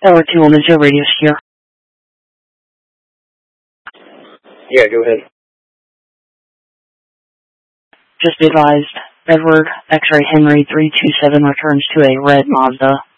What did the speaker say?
LR2 on the Joe Radius here. Yeah, go ahead. Just be advised, Edward X-Ray Henry 327 returns to a red Mazda.